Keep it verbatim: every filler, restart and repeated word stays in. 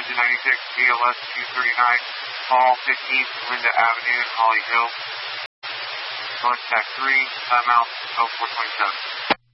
engine ninety-six, V L S two thirty-nine, call fifteenth, Linda Avenue in Holly Hill. Select Tech three, timeout, oh four twenty-seven.